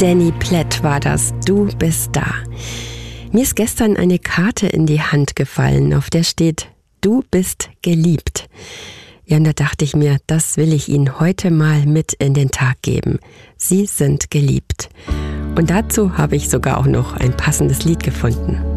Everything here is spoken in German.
Danny Platt war das, Du bist da. Mir ist gestern eine Karte in die Hand gefallen, auf der steht, Du bist geliebt. Ja, und da dachte ich mir, das will ich Ihnen heute mal mit in den Tag geben. Sie sind geliebt. Und dazu habe ich sogar auch noch ein passendes Lied gefunden.